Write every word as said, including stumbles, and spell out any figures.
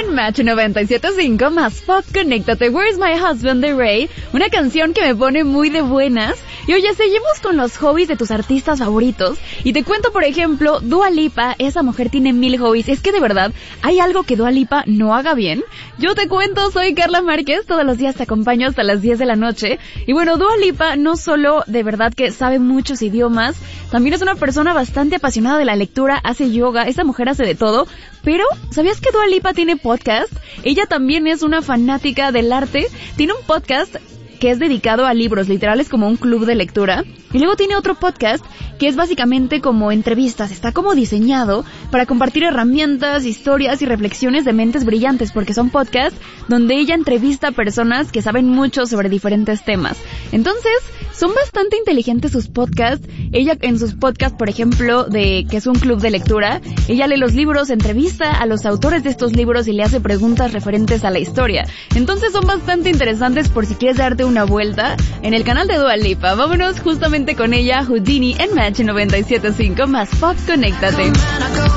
en Match noventa y siete punto cinco más Pop Conéctate. Where's My Husband de Ray, una canción que me pone muy de buenas. Y oye, seguimos con los hobbies de tus artistas favoritos. Y te cuento, por ejemplo, Dua Lipa. Esa mujer tiene mil hobbies. Es que de verdad, ¿hay algo que Dua Lipa no haga bien? Yo te cuento, soy Carla Márquez. Todos los días te acompaño hasta las diez de la noche. Y bueno, Dua Lipa no solo de verdad que sabe muchos idiomas, también es una persona bastante apasionada de la lectura, hace yoga. Esa mujer hace de todo. Pero, ¿sabías que Dua Lipa tiene podcast? Ella también es una fanática del arte. Tiene un podcast que es dedicado a libros, literal es como un club de lectura. Y luego tiene otro podcast que es básicamente como entrevistas, está como diseñado para compartir herramientas, historias y reflexiones de mentes brillantes, porque son podcasts donde ella entrevista a personas que saben mucho sobre diferentes temas. Entonces, son bastante inteligentes sus podcasts. Ella en sus podcasts, por ejemplo, de que es un club de lectura, ella lee los libros, entrevista a los autores de estos libros y le hace preguntas referentes a la historia. Entonces son bastante interesantes por si quieres darte una vuelta en el canal de Dua Lipa. Vámonos justamente con ella, Houdini en Match noventa y siete punto cinco más Pop Conéctate.